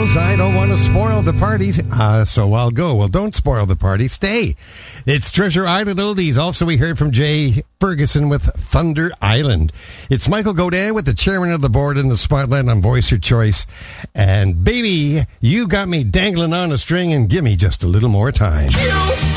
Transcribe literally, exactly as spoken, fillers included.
Beatles. I don't want to spoil the party, uh, so I'll go. Well, don't spoil the party. Stay. It's Treasure Island Oldies. Also, we heard from Jay Ferguson with Thunder Island. It's Michael Godin with the chairman of the board in the spotlight on Voice Your Choice. And baby, you got me dangling on a string, and give me just a little more time.